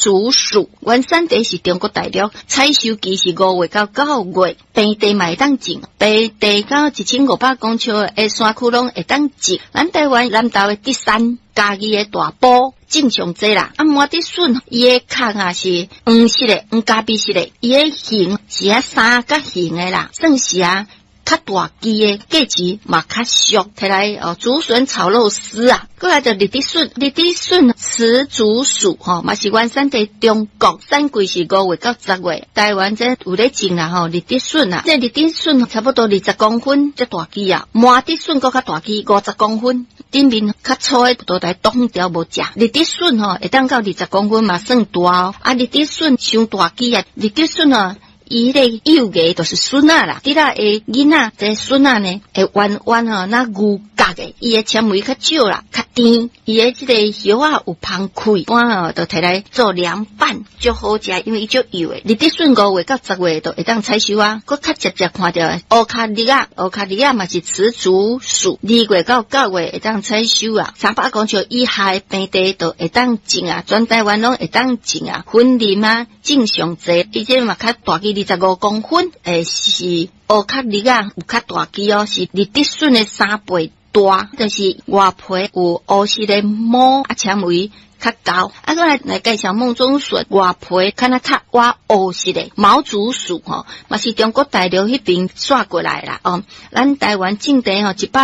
竹属。原产地是中国大陆，采收期是5月到9月，平地嘛会当种，平地到1500公尺的山区拢会当种。咱台湾南投的竹山，家己的大埔种上济啦。麻竹笋伊的壳啊是黄色的，黄咖啡色的，伊的形是三角形的啦，算是较大枝的价值嘛较俗，摕来竹笋炒肉丝啊。过来就绿竹笋，绿竹笋雌竹属嘛是原产地中国，产季是5月到10月。台湾这有咧种啦绿竹笋啊，这绿竹笋差不多20公分，这大枝啊。麻竹笋搁较大枝，50公分，顶面较粗的都来冻掉无食。绿竹笋会当到20公分嘛算大哦。绿竹笋伤大枝啊，绿竹笋伊咧幼芽就是笋啊啦，伫啦诶囡仔这笋啊呢，会弯弯那牛角的，伊诶纤维较少啦，较甜，伊诶这个叶啊有芳开，般就摕来做凉拌，就好食，因为伊足幼诶。绿竹笋5月到10月都会当采收啊，佫较直接看到乌卡栗啊，乌卡栗啊嘛是雌竹属，2月到9月会当采收啊，300公尺以下的平地都会当种啊，全台湾拢会当种啊，粉林啊种上济，伊这嘛较大枝。25公分，是乌卡栗啊，有较大枝哦，是绿竹笋的3倍大，就是外皮有乌色的膜纤维较高。来介绍梦中笋，外皮看较瓦乌色的毛竹属嘛是中国大陆迄边刷过来啦咱台湾种地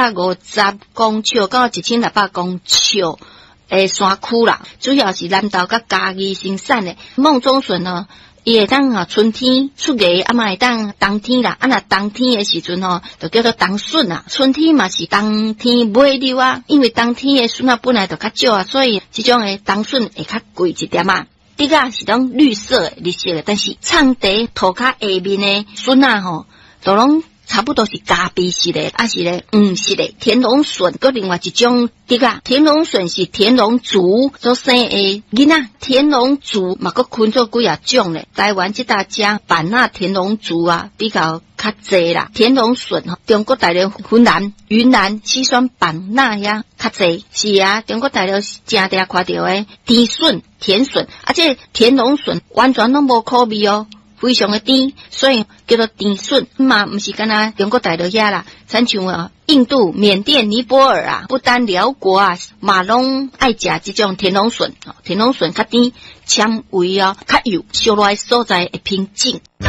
150公尺到1600公尺诶山区啦，主要是南投甲嘉义生产的梦中笋伊会当春天出芽，嘛会当冬天啦。若冬天的时阵就叫做冬笋啊。春天嘛是冬天尾溜啊，因为冬天的笋本来就较少啊，所以这种的冬笋会较贵一点嘛。竹是拢绿色的，但是长地土骹下面的笋都拢差不多是咖啡色的，是咧黄色的。田龙笋搁另外一种竹田龙笋是田龙竹所生的囡仔，田龙竹嘛搁分做几种咧。台湾这大家板田龙竹比较济啦。田龙笋中国大陆湖南、云南、四川板遐较济，是中国大陆正常看到的甜笋、甜笋，这田龙笋完全拢无口味非常的甜，所以叫做甜笋嘛，不是干那中国大陆遐啦，亲像印度、缅甸、尼泊尔不丹、辽国嘛拢爱食这种田龙笋。田龙笋较甜，纤维较幼，烧来所在会偏净。